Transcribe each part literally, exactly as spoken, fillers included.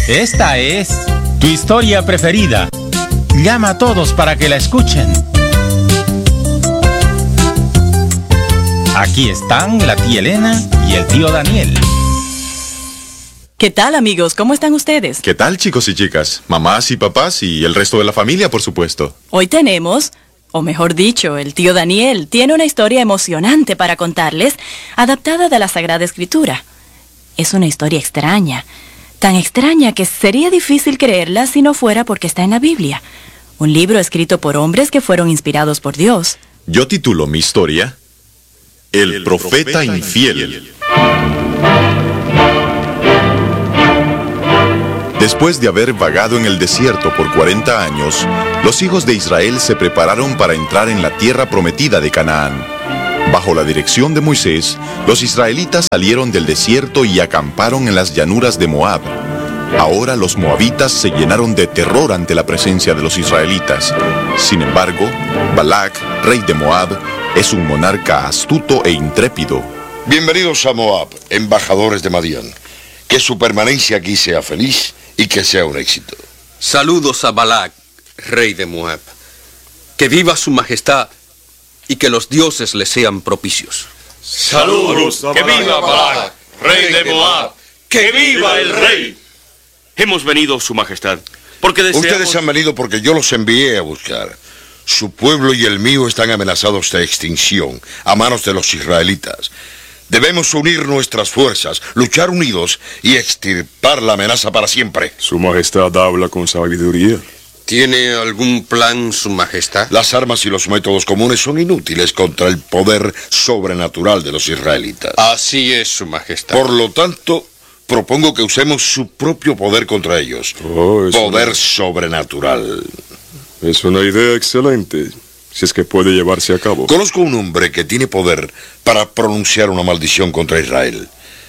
Esta es tu historia preferida. Llama a todos para que la escuchen. Aquí están la tía Elena y el tío Daniel. ¿Qué tal, amigos? ¿Cómo están ustedes? ¿Qué tal, chicos y chicas? Mamás y papás y el resto de la familia, por supuesto. Hoy tenemos, o mejor dicho, el tío Daniel tiene una historia emocionante para contarles, adaptada de la Sagrada Escritura. Es una historia extraña, tan extraña que sería difícil creerla si no fuera porque está en la Biblia. Un libro escrito por hombres que fueron inspirados por Dios. Yo titulo mi historia El, el profeta, profeta infiel. infiel. Después de haber vagado en el desierto por cuarenta años, los hijos de Israel se prepararon para entrar en la tierra prometida de Canaán. Bajo la dirección de Moisés, los israelitas salieron del desierto y acamparon en las llanuras de Moab. Ahora los moabitas se llenaron de terror ante la presencia de los israelitas. Sin embargo, Balac, rey de Moab, es un monarca astuto e intrépido. Bienvenidos a Moab, embajadores de Madián. Que su permanencia aquí sea feliz y que sea un éxito. Saludos a Balac, rey de Moab. Que viva su majestad y que los dioses le sean propicios. Saludos, que viva Balac, rey de Moab. Que viva el rey. Hemos venido, su majestad, porque deseamos... Ustedes han venido porque yo los envié a buscar. Su pueblo y el mío están amenazados de extinción a manos de los israelitas. Debemos unir nuestras fuerzas, luchar unidos y extirpar la amenaza para siempre. Su majestad habla con sabiduría. ¿Tiene algún plan, su majestad? Las armas y los métodos comunes son inútiles contra el poder sobrenatural de los israelitas. Así es, su majestad. Por lo tanto, propongo que usemos su propio poder contra ellos. Oh, es poder una... sobrenatural. Es una idea excelente, si es que puede llevarse a cabo. Conozco un hombre que tiene poder para pronunciar una maldición contra Israel.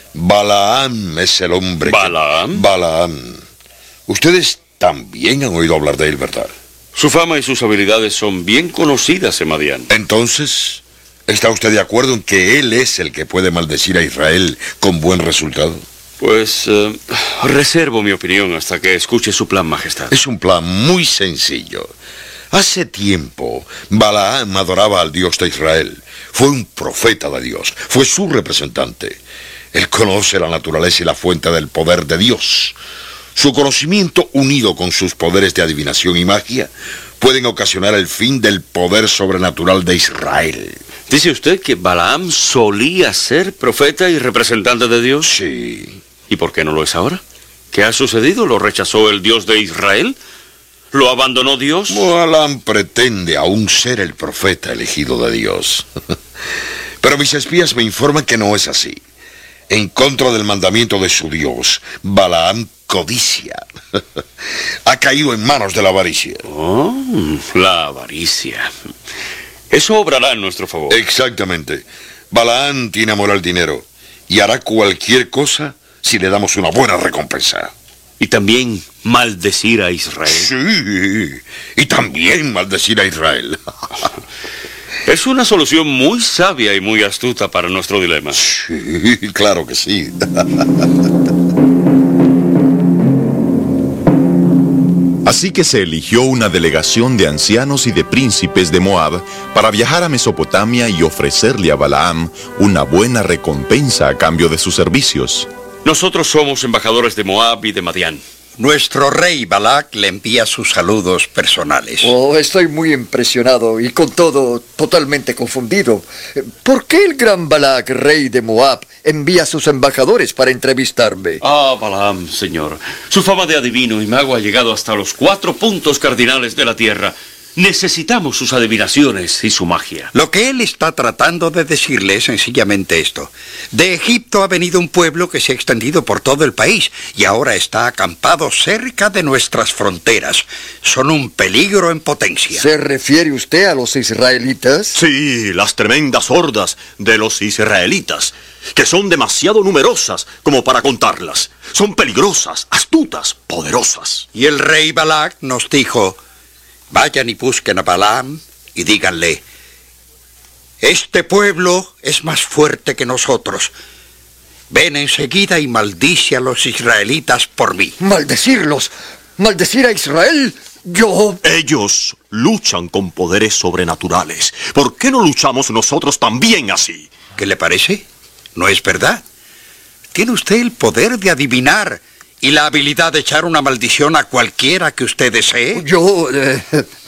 Balaam es el hombre. ¿Balaam? Que... Balaam. Ustedes también han oído hablar de él, ¿verdad? Su fama y sus habilidades son bien conocidas en Madián. Entonces, ¿está usted de acuerdo en que él es el que puede maldecir a Israel con buen resultado? Pues eh, reservo mi opinión hasta que escuche su plan, majestad. Es un plan muy sencillo. Hace tiempo, Balaam adoraba al Dios de Israel. Fue un profeta de Dios. Fue su representante. Él conoce la naturaleza y la fuente del poder de Dios. Su conocimiento, unido con sus poderes de adivinación y magia, pueden ocasionar el fin del poder sobrenatural de Israel. ¿Dice usted que Balaam solía ser profeta y representante de Dios? Sí. ¿Y por qué no lo es ahora? ¿Qué ha sucedido? ¿Lo rechazó el Dios de Israel? ¿Lo abandonó Dios? Balaam pretende aún ser el profeta elegido de Dios. Pero mis espías me informan que no es así. En contra del mandamiento de su Dios, Balaam codicia. Ha caído en manos de la avaricia. Oh, la avaricia. Eso obrará en nuestro favor. Exactamente. Balaam tiene amor al dinero y hará cualquier cosa si le damos una buena recompensa. Y también maldecir a Israel. Sí, y también maldecir a Israel. Es una solución muy sabia y muy astuta para nuestro dilema. Sí, claro que sí. Así que se eligió una delegación de ancianos y de príncipes de Moab para viajar a Mesopotamia y ofrecerle a Balaam una buena recompensa a cambio de sus servicios. Nosotros somos embajadores de Moab y de Madián. Nuestro rey Balac le envía sus saludos personales. Oh, estoy muy impresionado y con todo totalmente confundido. ¿Por qué el gran Balac, rey de Moab, envía a sus embajadores para entrevistarme? Ah, Balaam, señor. Su fama de adivino y mago ha llegado hasta los cuatro puntos cardinales de la tierra. Necesitamos sus adivinaciones y su magia. Lo que él está tratando de decirle es sencillamente esto. De Egipto ha venido un pueblo que se ha extendido por todo el país y ahora está acampado cerca de nuestras fronteras. Son un peligro en potencia. ¿Se refiere usted a los israelitas? Sí, las tremendas hordas de los israelitas, que son demasiado numerosas como para contarlas. Son peligrosas, astutas, poderosas. Y el rey Balac nos dijo... Vayan y busquen a Balaam y díganle, este pueblo es más fuerte que nosotros. Ven enseguida y maldice a los israelitas por mí. ¿Maldecirlos? ¿Maldecir a Israel? Yo... Ellos luchan con poderes sobrenaturales. ¿Por qué no luchamos nosotros también así? ¿Qué le parece? ¿No es verdad? Tiene usted el poder de adivinar y la habilidad de echar una maldición a cualquiera que usted desee. Yo... Eh,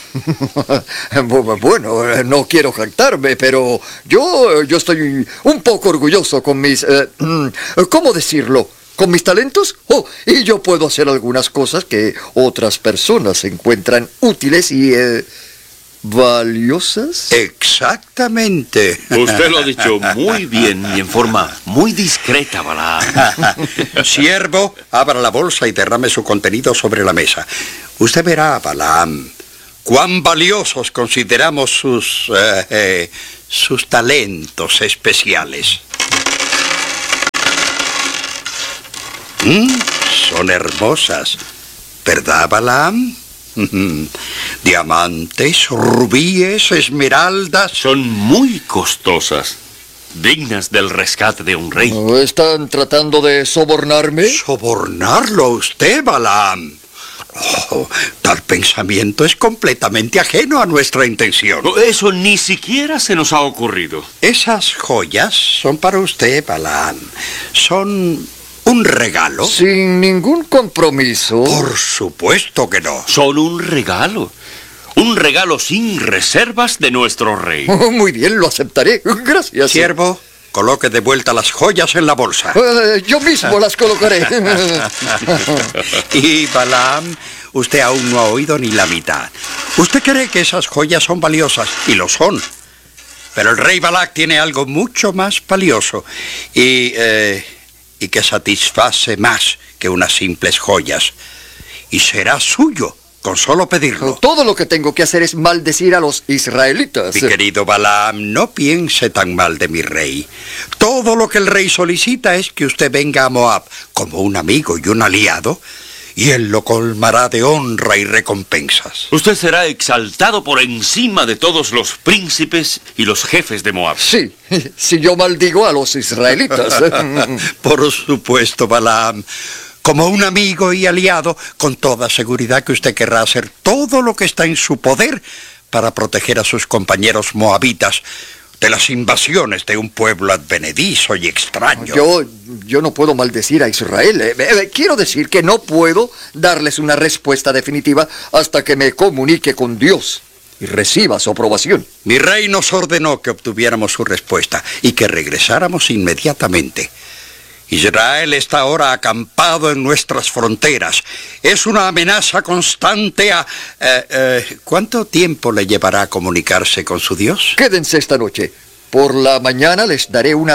bueno, no quiero jactarme, pero yo, yo estoy un poco orgulloso con mis... Eh, ¿Cómo decirlo? ¿Con mis talentos? Oh, y yo puedo hacer algunas cosas que otras personas encuentran útiles y... Eh, ¿valiosas? Exactamente. Usted lo ha dicho muy bien y en forma muy discreta, Balaam. Siervo, abra la bolsa y derrame su contenido sobre la mesa. Usted verá, Balaam, cuán valiosos consideramos sus, eh, eh, sus talentos especiales. Mm, son hermosas, ¿verdad, Balaam? Diamantes, rubíes, esmeraldas. Son muy costosas, dignas del rescate de un rey. ¿Están tratando de sobornarme? ¿Sobornarlo a usted, Balaam? Oh, tal pensamiento es completamente ajeno a nuestra intención. Eso ni siquiera se nos ha ocurrido. Esas joyas son para usted, Balaam. Son... ¿un regalo? Sin ningún compromiso. Por supuesto que no. Son un regalo. Un regalo sin reservas de nuestro rey. Oh, muy bien, lo aceptaré. Gracias. Siervo, coloque de vuelta las joyas en la bolsa. Uh, yo mismo las colocaré. Y Balaam, usted aún no ha oído ni la mitad. Usted cree que esas joyas son valiosas, y lo son. Pero el rey Balac tiene algo mucho más valioso. Y... Eh, y que satisface más que unas simples joyas. Y será suyo, con solo pedirlo. Todo lo que tengo que hacer es maldecir a los israelitas. Mi querido Balaam, no piense tan mal de mi rey. Todo lo que el rey solicita es que usted venga a Moab como un amigo y un aliado, y él lo colmará de honra y recompensas. Usted será exaltado por encima de todos los príncipes y los jefes de Moab. Sí, si yo maldigo a los israelitas. Por supuesto, Balaam. Como un amigo y aliado, con toda seguridad que usted querrá hacer todo lo que está en su poder para proteger a sus compañeros moabitas de las invasiones de un pueblo advenedizo y extraño. Yo, yo no puedo maldecir a Israel. Eh, eh, quiero decir que no puedo darles una respuesta definitiva hasta que me comunique con Dios y reciba su aprobación. Mi rey nos ordenó que obtuviéramos su respuesta y que regresáramos inmediatamente. Israel está ahora acampado en nuestras fronteras. Es una amenaza constante a... Eh, eh, ¿Cuánto tiempo le llevará a comunicarse con su Dios? Quédense esta noche. Por la mañana les daré una